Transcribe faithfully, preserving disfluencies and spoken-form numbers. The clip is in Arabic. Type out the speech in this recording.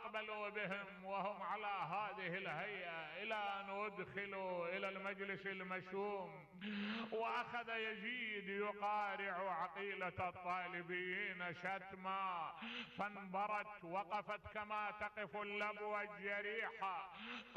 فأقبلوا بهم وهم على هذه الهيئة إلى أن أدخلوا إلى المجلس المشؤوم. وأخذ يزيد يقارع عقيلة الطالبيين شتما، فانبرت وقفت كما تقف اللبوة الجريحة.